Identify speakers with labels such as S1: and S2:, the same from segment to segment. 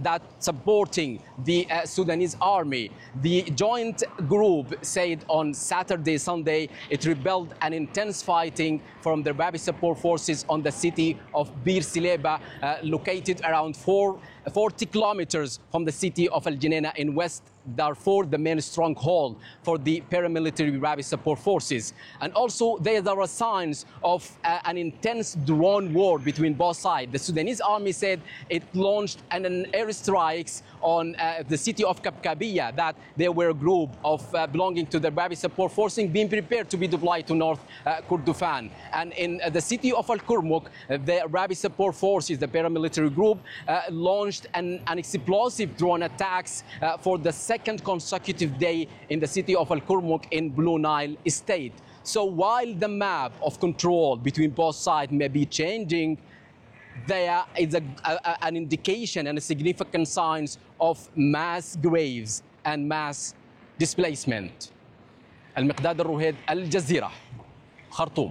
S1: that supporting the Sudanese army. The joint group said on Saturday, Sunday, it repelled an intense fighting from the rapid support forces on the city of Bir Sileba, located around 40 kilometers from the city of Al Geneina in West Darfur, the main stronghold for the paramilitary rapid support forces. And also there are signs of an intense drone war between both sides. The Sudanese army said it launched an airstrikes on the city of Kapkabiya, that there were a group of belonging to the rapid support forces being prepared to be deployed to North Kordofan. And in the city of Al Kurmuk, the rapid support forces, the paramilitary group, launched an explosive drone attacks for the second consecutive day in the city of Al Kurmuk in Blue Nile state. So while the map of control between both sides may be changing, there is an indication and a significant signs of mass graves and mass displacement. المقداد الروهيد الجزيرة خرطوم.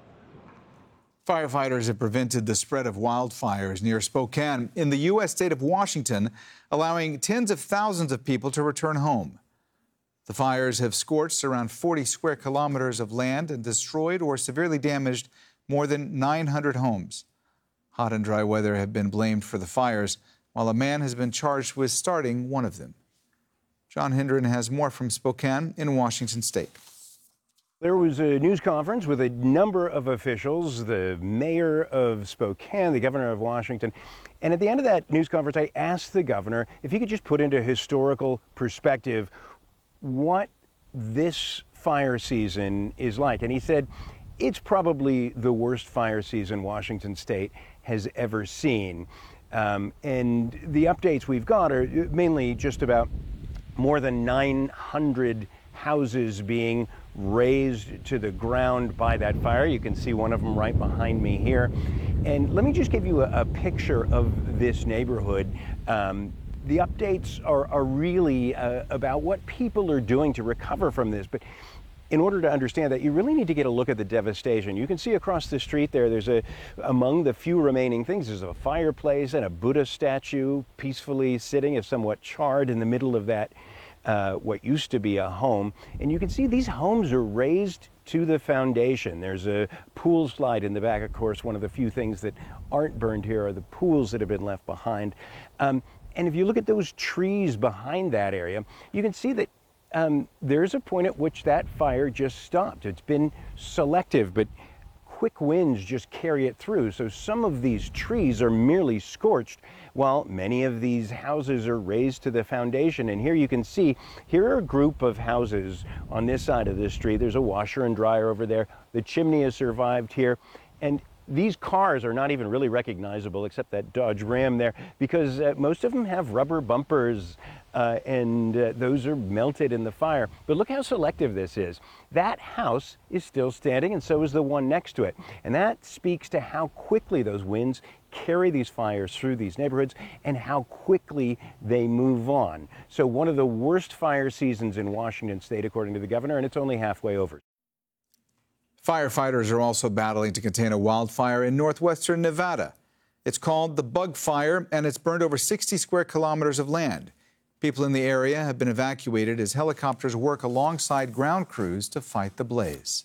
S2: Firefighters have prevented the spread of wildfires near Spokane in the U.S. state of Washington, allowing tens of thousands of people to return home. The fires have scorched around 40 square kilometers of land and destroyed or severely damaged more than 900 homes. Hot and dry weather have been blamed for the fires, while a man has been charged with starting one of them. John Hendren has more from Spokane in Washington state.
S3: There was a news conference with a number of officials, the mayor of Spokane, the governor of Washington. And at the end of that news conference, I asked the governor if he could just put into historical perspective what this fire season is like. And he said it's probably the worst fire season Washington state has ever seen. And the updates we've got are mainly just about more than 900 houses being razed to the ground by that fire. You can see one of them right behind me here. And let me just give you a picture of this neighborhood. The updates are really about what people are doing to recover from this. But in order to understand that, you really need to get a look at the devastation. You can see across the street there's among the few remaining things, there's a fireplace and a Buddha statue peacefully sitting, if somewhat charred, in the middle of that what used to be a home. And you can see these homes are razed to the foundation. There's a pool slide in the back. Of course, one of the few things that aren't burned here are the pools that have been left behind. And if you look at those trees behind that area, you can see that there's a point at which that fire just stopped. It's been selective, but quick winds just carry it through. So some of these trees are merely scorched, while many of these houses are razed to the foundation. And here you can see, here are a group of houses on this side of the street. There's a washer and dryer over there. The chimney has survived here. And these cars are not even really recognizable, except that Dodge Ram there, because most of them have rubber bumpers and those are melted in the fire. But look how selective this is. That house is still standing, and so is the one next to it. And that speaks to how quickly those winds carry these fires through these neighborhoods and how quickly they move on. So one of the worst fire seasons in Washington state, according to the governor, and it's only halfway over.
S2: Firefighters are also battling to contain a wildfire in northwestern Nevada. It's called the Bug Fire, and it's burned over 60 square kilometers of land. People in the area have been evacuated as helicopters work alongside ground crews to fight the blaze.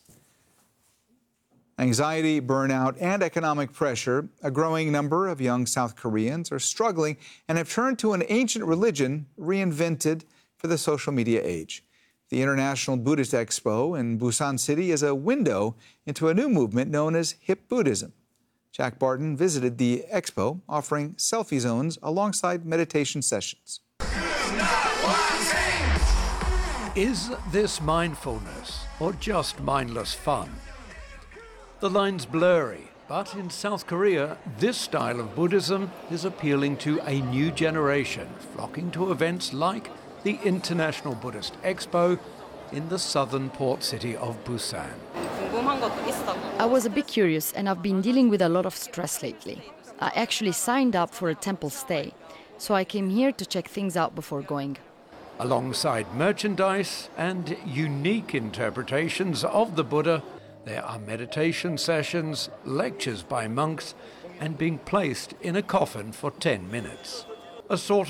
S2: Anxiety, burnout, and economic pressure, a growing number of young South Koreans are struggling and have turned to an ancient religion reinvented for the social media age. The International Buddhist Expo in Busan City is a window into a new movement known as Hip Buddhism. Jack Barton visited the expo, offering selfie zones alongside meditation sessions.
S4: Is this mindfulness or just mindless fun? The line's blurry, but in South Korea, this style of Buddhism is appealing to a new generation, flocking to events like the International Buddhist Expo in the southern port city of Busan.
S5: I was a bit curious, and I've been dealing with a lot of stress lately. I actually signed up for a temple stay, so I came here to check things out before going.
S4: Alongside merchandise and unique interpretations of the Buddha, there are meditation sessions, lectures by monks, and being placed in a coffin for 10 minutes. A sort